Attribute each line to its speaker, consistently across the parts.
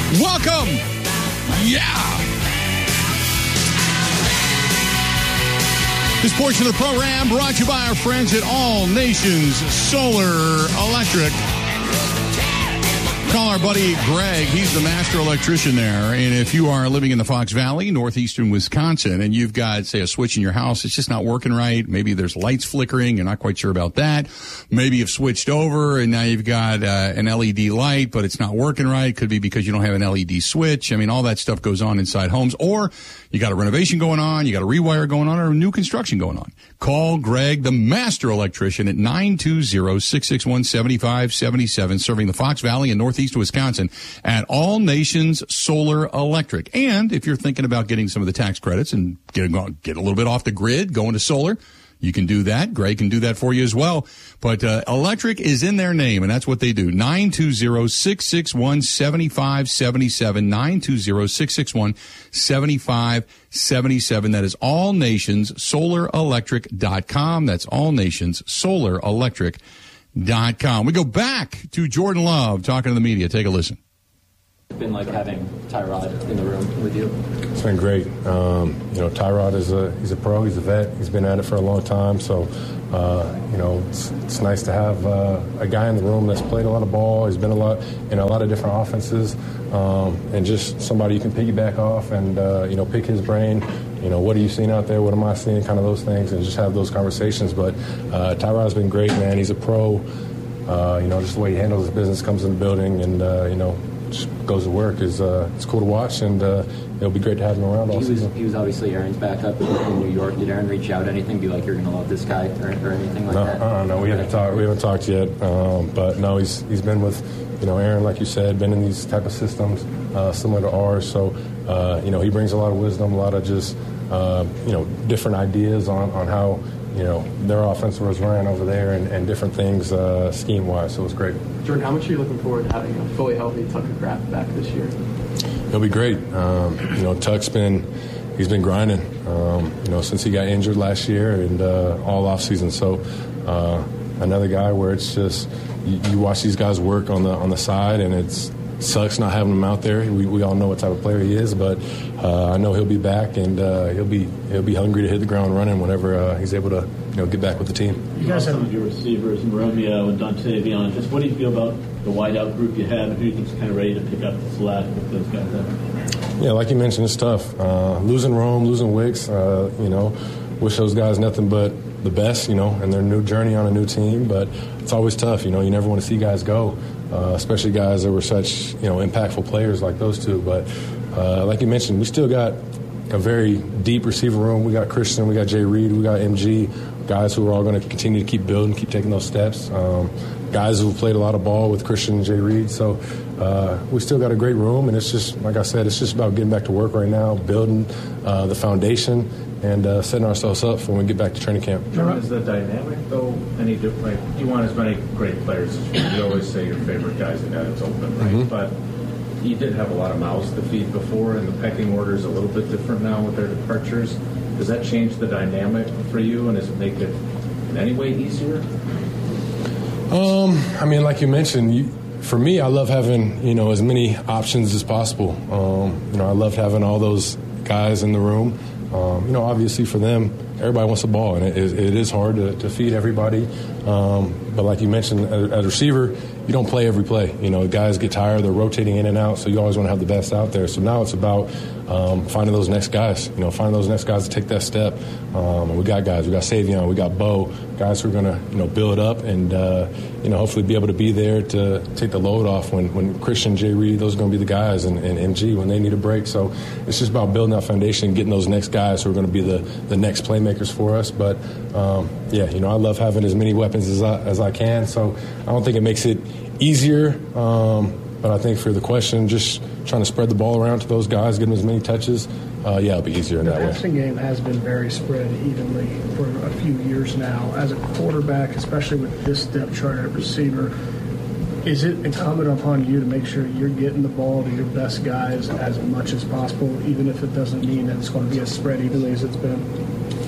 Speaker 1: Welcome. Yeah. This portion of the program brought to you by our friends at All Nations Solar Electric. Call our buddy Greg. He's the master electrician there. And if you are living in the Fox Valley, northeastern Wisconsin, and you've got, say, a switch in your house, it's just not working right. Maybe there's lights flickering. You're not quite sure about that. Maybe you've switched over and now you've got an LED light, but it's not working right. Could be because you don't have an LED switch. I mean, all that stuff goes on inside homes. Or you got a renovation going on, you got a rewire going on, or new construction going on. Call Greg, the master electrician, at 920-661-7577, serving the Fox Valley and northeast Wisconsin at All Nations Solar Electric. And if you're thinking about getting some of the tax credits and get a little bit off the grid, going to solar, you can do that. Greg can do that for you as well. But electric is in their name, and that's what they do. 920-661-7577, 920-661-7577. That is allnationssolar.electric.com. That's allnationssolar.electric.com. We go back to Jordan Love talking to the media. Take a listen.
Speaker 2: It's been like having Tyrod in the room with you?
Speaker 3: It's been great. Tyrod he's a pro, he's a vet, he's been at it for a long time. So, it's nice to have a guy in the room that's played a lot of ball. He's been in a lot of different offenses, and just somebody you can piggyback off and pick his brain. What are you seeing out there? What am I seeing? Kind of those things, and just have those conversations. But Tyrod's been great, man. He's a pro. Just the way he handles his business, comes in the building, and just goes to work. It's cool to watch, and it'll be great to have him around all season.
Speaker 2: He was obviously Aaron's backup in New York. Did Aaron reach out anything, be like, you're going to love this guy, or anything like that?
Speaker 3: No, we haven't talked yet. But no, he's been with Aaron, like you said, been in these type of systems similar to ours. So he brings a lot of wisdom, a lot of just different ideas on how their offense was ran over there and different things scheme-wise, so it was great.
Speaker 4: Jordan, how much are you looking forward to having a fully healthy Tucker Kraft back this year?
Speaker 3: It'll be great. Tuck's been grinding, since he got injured last year and all offseason. So another guy where it's just you watch these guys work on the side, and it sucks not having him out there. We all know what type of player he is, but I know he'll be back, and he'll be hungry to hit the ground running whenever he's able to get back with the team.
Speaker 5: You guys have some of your receivers, Romeo and Dontavion. Just what do you feel about the wideout group you have, and who do you think is kind of ready to pick up the slack with those guys out?
Speaker 3: Yeah, like you mentioned, it's tough. Losing Rome, losing Wicks, wish those guys nothing but the best, and their new journey on a new team. But it's always tough, you never want to see guys go, especially guys that were such, impactful players like those two. But like you mentioned, we still got a very deep receiver room. We got Christian, we got Jay Reed, we got MG, guys who are all going to continue to keep building, keep taking those steps. Guys who've played a lot of ball with Christian and Jay Reed. So we still got a great room, and it's just, like I said, it's just about getting back to work right now, building the foundation, and setting ourselves up for when we get back to training camp.
Speaker 6: Is the dynamic, though, any different? Like, you want as many great players as you always say your favorite guy's the guy that's open, right? Mm-hmm. But you did have a lot of mouths to feed before, and the pecking order is a little bit different now with their departures. Does that change the dynamic for you, and does it make it in any way easier?
Speaker 3: Like you mentioned, for me, I love having, as many options as possible. I loved having all those guys in the room. Obviously for them, everybody wants the ball, and it is hard to feed everybody. But like you mentioned, as a receiver, you don't play every play. Guys get tired, they're rotating in and out, so you always want to have the best out there. So now it's about finding those next guys, finding those next guys to take that step. And we got guys, we got Savion, we got Bo, guys who are going to, build up and, hopefully be able to be there to take the load off when Christian, Jay Reed, those are going to be the guys, and MG when they need a break. So it's just about building that foundation, getting those next guys who are going to be the next playmakers for us. But, I love having as many weapons as I can. So I don't think it makes it easier. But I think for the question, just trying to spread the ball around to those guys, give them as many touches, it'll be easier in that way.
Speaker 4: The passing game has been very spread evenly for a few years now. As a quarterback, especially with this depth chart at receiver, is it incumbent upon you to make sure you're getting the ball to your best guys as much as possible, even if it doesn't mean that it's going to be as spread evenly as it's been?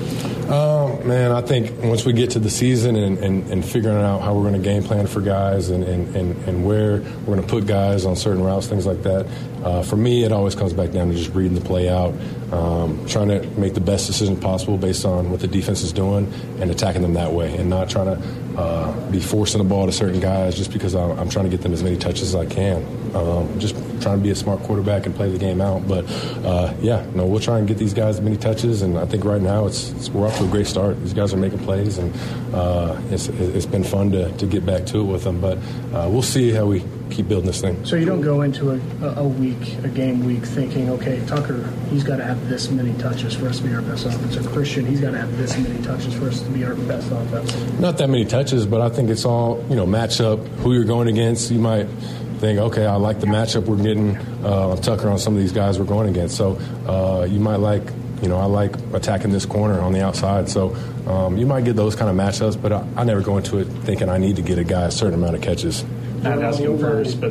Speaker 3: Man, I think once we get to the season and figuring out how we're going to game plan for guys and where we're going to put guys on certain routes, things like that, for me, it always comes back down to just reading the play out, trying to make the best decision possible based on what the defense is doing and attacking them that way, and not trying to be forcing the ball to certain guys just because I'm trying to get them as many touches as I can. Just trying to be a smart quarterback and play the game out. But, we'll try and get these guys as many touches, and I think right now we're off to a great start. These guys are making plays, and it's been fun to get back to it with them. But we'll see how we keep building this thing.
Speaker 4: So you don't go into a game week thinking, okay, Tucker, he's got to have this many touches for us to be our best offense, or Christian, he's got to have this many touches for us to be our best offense.
Speaker 3: Not that many touches, but I think it's all, matchup, who you're going against. You might think, okay, I like the matchup we're getting Tucker on some of these guys we're going against. So you might like, I like attacking this corner on the outside. So you might get those kind of matchups, but I never go into it thinking I need to get a guy a certain amount of catches.
Speaker 7: Not asking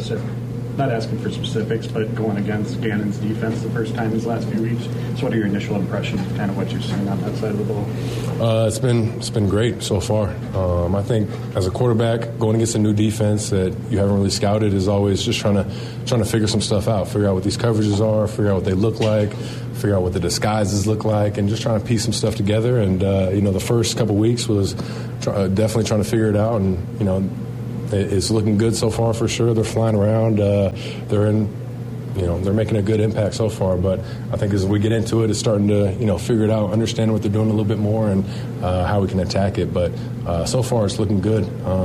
Speaker 7: for specifics, but going against Gannon's defense the first time these last few weeks. So what are your initial impressions of kind of what you've seen on that side of the ball?
Speaker 3: It's been great so far. I think as a quarterback, going against a new defense that you haven't really scouted is always just trying to figure some stuff out, figure out what these coverages are, figure out what they look like, figure out what the disguises look like, and just trying to piece some stuff together. And the first couple weeks was definitely trying to figure it out, and it's looking good so far for sure. They're flying around. They're making a good impact so far. But I think as we get into it, it's starting to, figure it out, understand what they're doing a little bit more, and how we can attack it. But so far, it's looking good.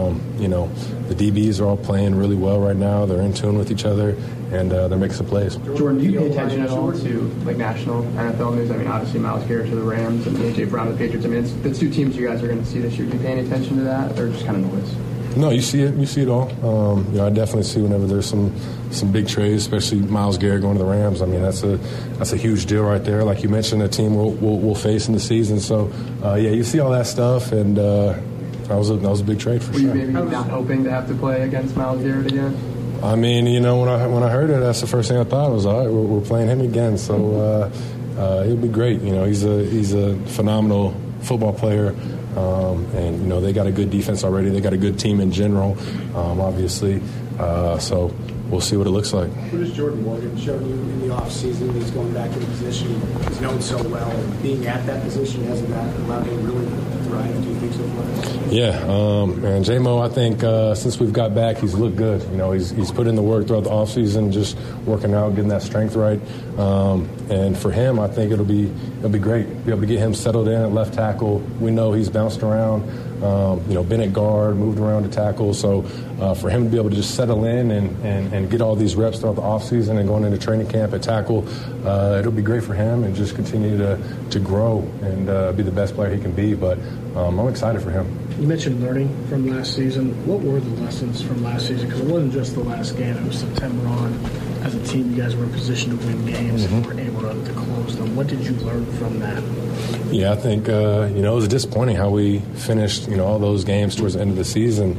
Speaker 3: The DBs are all playing really well right now. They're in tune with each other, and they're making some plays.
Speaker 8: Jordan, do you pay attention at all to national NFL news? I mean, obviously Myles Garrett to the Rams and A.J. Brown to the Patriots. I mean, it's the two teams you guys are going to see this year. Do you pay any attention to that, or just kind of noise?
Speaker 3: No, you see it. You see it all. I definitely see whenever there's some big trades, especially Myles Garrett going to the Rams. I mean, that's a huge deal right there. Like you mentioned, a team we'll face in the season. So, you see all that stuff, and that was a big trade for sure.
Speaker 8: Were you maybe not hoping to have to play against Myles Garrett again?
Speaker 3: I mean, when I heard it, that's the first thing I thought was, all right, we're playing him again. So it'll be great. He's a phenomenal football player. And they got a good defense already. They got a good team in general, obviously. So we'll see what it looks like.
Speaker 9: What has Jordan Morgan shown you in the offseason? He's going back to the position he's known so well. And being at that position, hasn't that allowed him really to thrive, do you think, so far?
Speaker 3: Yeah, and J-Mo, I think since we've got back, he's looked good. He's put in the work throughout the offseason, just working out, getting that strength right. And for him, I think it'll be great. Be able to get him settled in at left tackle. We know he's bounced around, been at guard, moved around to tackle. So for him to be able to just settle in and get all these reps throughout the offseason and going into training camp at tackle, it'll be great for him and just continue to grow and be the best player he can be. But I'm excited for him.
Speaker 4: You mentioned learning from last season. What were the lessons from last season? Because it wasn't just the last game. It was September on. As a team, you guys were in position to win games and were able to close them. What did you learn from that?
Speaker 3: Yeah, I think, it was disappointing how we finished, all those games towards the end of the season.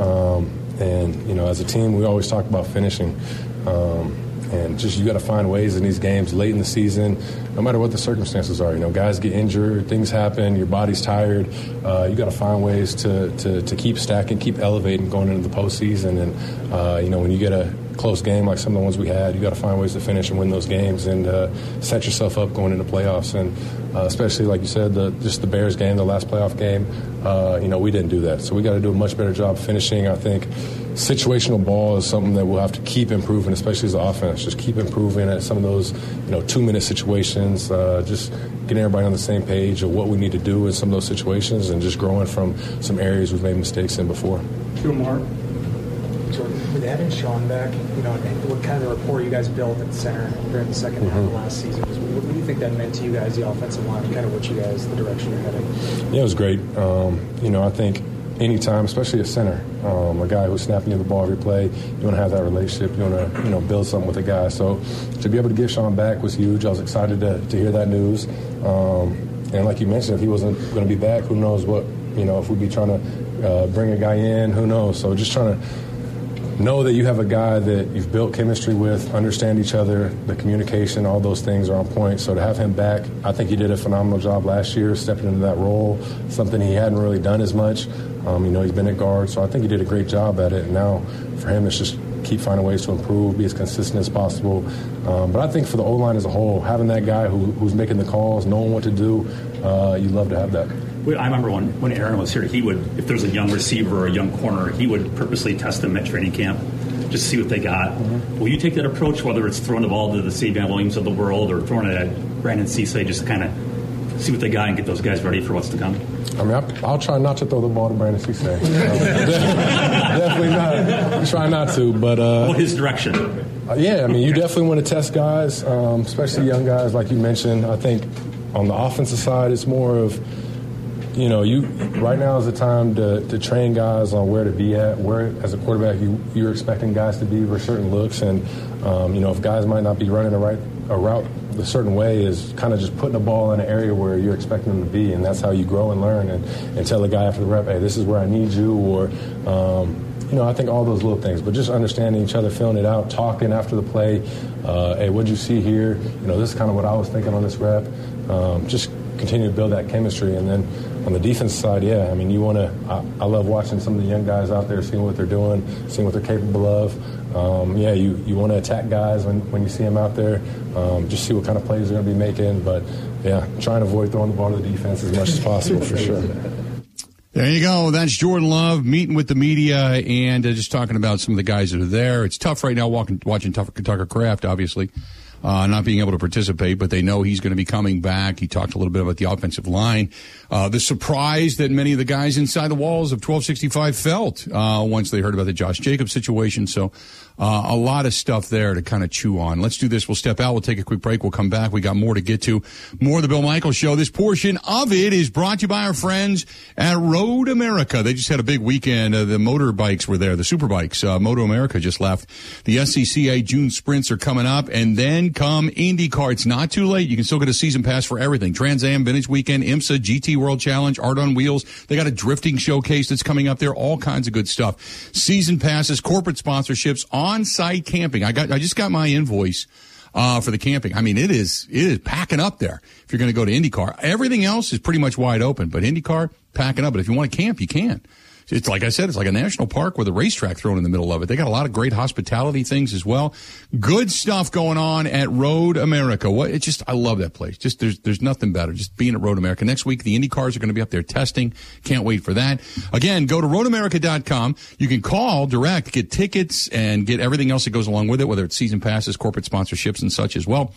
Speaker 3: And as a team, we always talk about finishing. And just you got to find ways in these games late in the season, no matter what the circumstances are. Guys get injured, things happen, your body's tired. You got to find ways to keep stacking, keep elevating going into the postseason. And, when you get a close game like some of the ones we had, you got to find ways to finish and win those games and set yourself up going into playoffs. And especially, like you said, just the Bears game, the last playoff game, we didn't do that. So we got to do a much better job finishing. I think situational ball is something that we'll have to keep improving, especially as an offense. Just keep improving at some of those, 2-minute situations, just getting everybody on the same page of what we need to do in some of those situations and just growing from some areas we've made mistakes in before.
Speaker 7: Mark.
Speaker 9: Jordan, with having Sean back, what kind of rapport you guys built at center during the second half of last season? What do you think that meant to you guys, the offensive line, kind of what you guys, the direction you're heading?
Speaker 3: Yeah, it was great. I think anytime, especially a center, a guy who's snapping you the ball every play, you want to have that relationship. You want to, build something with a guy. So to be able to get Sean back was huge. I was excited to hear that news. And like you mentioned, if he wasn't going to be back, who knows what, if we'd be trying to bring a guy in, who knows. So just trying to know that you have a guy that you've built chemistry with, understand each other, the communication, all those things are on point. So to have him back, I think he did a phenomenal job last year, stepping into that role, something he hadn't really done as much. He's been at guard, so I think he did a great job at it. And now for him, it's just keep finding ways to improve, be as consistent as possible. But I think for the O-line as a whole, having that guy who's making the calls, knowing what to do, you love to have that.
Speaker 10: I remember when Aaron was here, he would, if there's a young receiver or a young corner, he would purposely test them at training camp just to see what they got. Mm-hmm. Will you take that approach, whether it's throwing the ball to the Savion Williams of the world or throwing it at Brandon Cisse, just to kind of see what they got and get those guys ready for what's to come?
Speaker 3: I'll try not to throw the ball to Brandon Cisse. Definitely not. Try not to, but...
Speaker 10: his direction.
Speaker 3: You definitely want to test guys, especially young guys, like you mentioned. I think on the offensive side, it's more of, right now is the time to train guys on where to be at, where as a quarterback you're expecting guys to be for certain looks, and if guys might not be running a route a certain way, is kind of just putting the ball in an area where you're expecting them to be, and that's how you grow and learn and tell the guy after the rep, hey, this is where I need you, or I think all those little things, but just understanding each other, filling it out, talking after the play, hey, what'd you see here? This is kind of what I was thinking on this rep. Just continue to build that chemistry, and then on the defense side, you want to. I love watching some of the young guys out there, seeing what they're doing, seeing what they're capable of. You want to attack guys when you see them out there. Just see what kind of plays they're going to be making. But trying to avoid throwing the ball to the defense as much as possible for sure.
Speaker 1: There you go. That's Jordan Love meeting with the media and just talking about some of the guys that are there. It's tough right now watching Tucker Kraft, obviously. Not being able to participate, but they know he's going to be coming back. He talked a little bit about the offensive line. The surprise that many of the guys inside the walls of 1265 felt once they heard about the Josh Jacobs situation. So a lot of stuff there to kind of chew on. Let's do this. We'll step out. We'll take a quick break. We'll come back. We got more to get to. More of the Bill Michaels Show. This portion of it is brought to you by our friends at Road America. They just had a big weekend. The motorbikes were there. The Superbikes. Moto America just left. The SCCA June sprints are coming up, and then come IndyCar. It's not too late. You can still get a season pass for everything. Trans Am Vintage Weekend, IMSA, GT World Challenge, Art on Wheels. They got a drifting showcase that's coming up there. All kinds of good stuff. Season passes, corporate sponsorships, on-site camping. I just got my invoice for the camping. It is packing up there if you're going to go to IndyCar. Everything else is pretty much wide open, but IndyCar packing up. But if you want to camp, you can. It's like I said, it's like a national park with a racetrack thrown in the middle of it. They got a lot of great hospitality things as well. Good stuff going on at Road America. I love that place. Just there's nothing better. Just being at Road America. Next week, the Indy cars are going to be up there testing. Can't wait for that. Again, go to roadamerica.com. You can call direct, get tickets, and get everything else that goes along with it, whether it's season passes, corporate sponsorships, and such as well.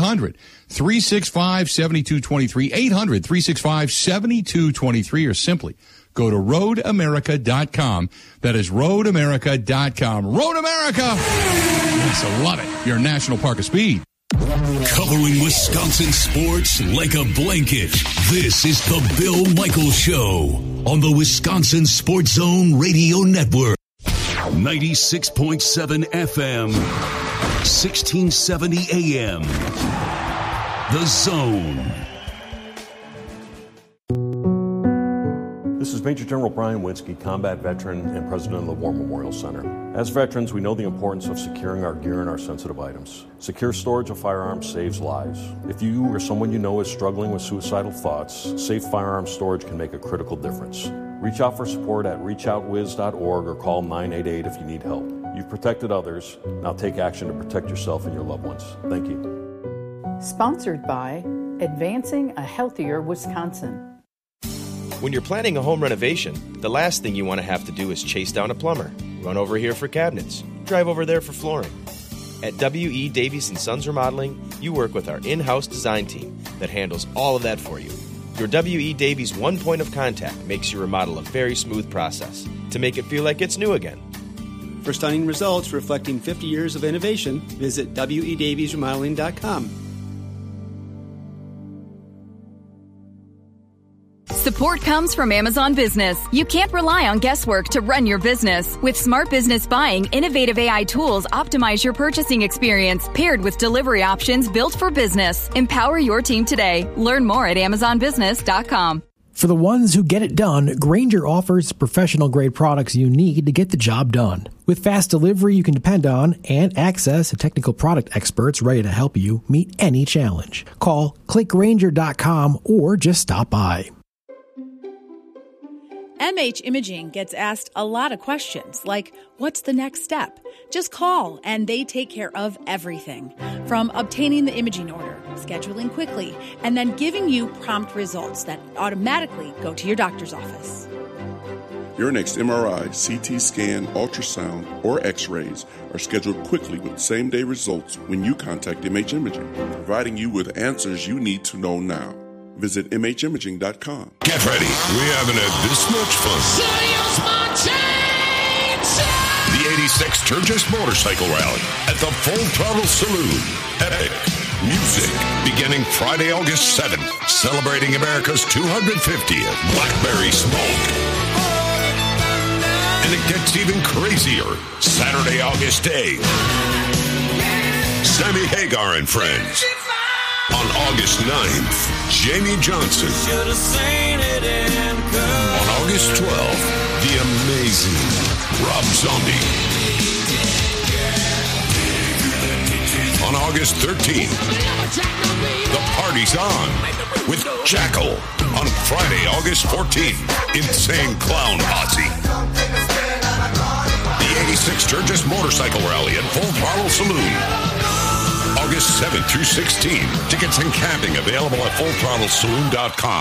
Speaker 1: 800-365-7223. 800-365-7223, or simply go to roadamerica.com. That is roadamerica.com. Road America! Yes, I love it. Your National Park of Speed.
Speaker 11: Covering Wisconsin sports like a blanket. This is the Bill Michaels Show on the Wisconsin Sports Zone Radio Network. 96.7 FM, 1670 AM. The Zone.
Speaker 12: This is Major General Brian Winsky, combat veteran and president of the War Memorial Center. As veterans, we know the importance of securing our gear and our sensitive items. Secure storage of firearms saves lives. If you or someone you know is struggling with suicidal thoughts, safe firearms storage can make a critical difference. Reach out for support at reachoutwiz.org or call 988 if you need help. You've protected others. Now take action to protect yourself and your loved ones. Thank you.
Speaker 13: Sponsored by Advancing a Healthier Wisconsin.
Speaker 14: When you're planning a home renovation, the last thing you want to have to do is chase down a plumber, run over here for cabinets, drive over there for flooring. At W.E. Davies & Sons Remodeling, you work with our in-house design team that handles all of that for you. Your W.E. Davies one point of contact makes your remodel a very smooth process to make it feel like it's new again.
Speaker 15: For stunning results reflecting 50 years of innovation, visit WEDaviesRemodeling.com.
Speaker 16: Support comes from Amazon Business. You can't rely on guesswork to run your business. With Smart Business Buying, innovative AI tools optimize your purchasing experience, paired with delivery options built for business. Empower your team today. Learn more at AmazonBusiness.com.
Speaker 17: For the ones who get it done, Grainger offers professional-grade products you need to get the job done. With fast delivery you can depend on and access to technical product experts ready to help you meet any challenge. Call clickgrainger.com or just stop by.
Speaker 18: MH Imaging gets asked a lot of questions, like, what's the next step? Just call, and they take care of everything. From obtaining the imaging order, scheduling quickly, and then giving you prompt results that automatically go to your doctor's office.
Speaker 19: Your next MRI, CT scan, ultrasound, or X-rays are scheduled quickly with same-day results when you contact MH Imaging, providing you with answers you need to know now. Visit MHimaging.com.
Speaker 11: Get ready. We haven't had this much fun. The 86 Sturgis Motorcycle Rally at the Full Throttle Saloon. Epic music beginning Friday, August 7th, celebrating America's 250th Blackberry Smoke. And it gets even crazier Saturday, August 8th. Sammy Hagar and Friends. On August 9th, Jamie Johnson. On August 12th, the amazing Rob Zombie. On August 13th, the party's on with Jackal. On Friday, August 14th, Insane Clown Posse. The 86 Sturgis Motorcycle Rally at Full Throttle Saloon. August 7th through 16th. Tickets and camping available at FullThrottleSaloon.com.